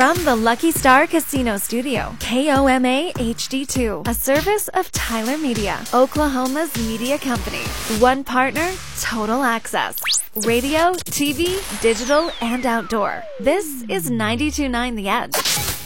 From the Lucky Star Casino Studio, KOMA HD2, a service of Tyler Media, Oklahoma's media company. One partner, total access. Radio, TV, digital, and outdoor. This is 92.9 The Edge.